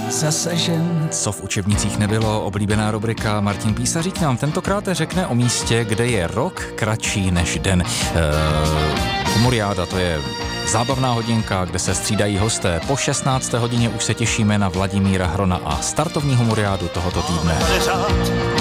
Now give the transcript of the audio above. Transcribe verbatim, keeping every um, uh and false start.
zasažen. Co v učebnicích nebylo, oblíbená rubrika. Martin Písařík nám tentokrát řekne o místě, kde je rok kratší než den. E, Humoriáda, to je zábavná hodinka, kde se střídají hosté. Po šestnácté hodině už se těšíme na Vladimíra Hrona a startovní humoriádu tohoto týdne.